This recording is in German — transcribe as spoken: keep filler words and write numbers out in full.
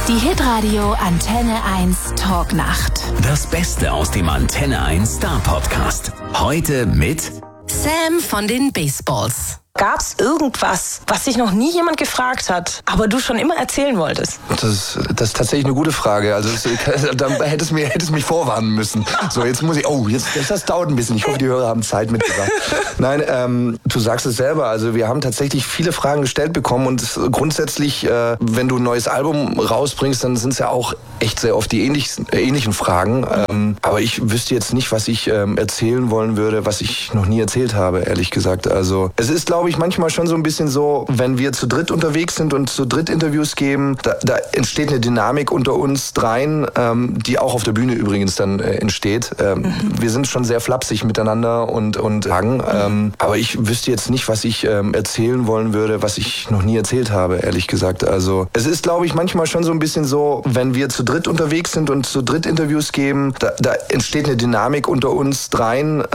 Die Hitradio Antenne eins Talknacht. Das Beste aus dem Antenne eins Star Podcast. Heute mit Sam von den Baseballs. Gab's irgendwas, was sich noch nie jemand gefragt hat, aber du schon immer erzählen wolltest? Das, das ist tatsächlich eine gute Frage. Also da hättest du mir, hättest mich vorwarnen müssen. So, jetzt muss ich, oh, jetzt, das, das dauert ein bisschen. Ich hoffe, die Hörer haben Zeit mitgebracht. Nein, ähm, du sagst es selber. Also wir haben tatsächlich viele Fragen gestellt bekommen und es, grundsätzlich, äh, wenn du ein neues Album rausbringst, dann sind es ja auch echt sehr oft die ähnlichen, äh, ähnlichen Fragen. Ähm, aber ich wüsste jetzt nicht, was ich ähm, erzählen wollen würde, was ich noch nie erzählt habe, ehrlich gesagt. Also es ist, glaube ich, manchmal schon so ein bisschen so, wenn wir zu dritt unterwegs sind und zu dritt Interviews geben, da, da entsteht eine Dynamik unter uns dreien, ähm, die auch auf der Bühne übrigens dann äh, entsteht. Ähm, mhm. Wir sind schon sehr flapsig miteinander und und lang, ähm, aber ich wüsste jetzt nicht, was ich ähm, erzählen wollen würde, was ich noch nie erzählt habe, ehrlich gesagt. Also es ist, glaube ich, manchmal schon so ein bisschen so, wenn wir zu dritt unterwegs sind und zu dritt Interviews geben, da, da entsteht eine Dynamik unter uns dreien,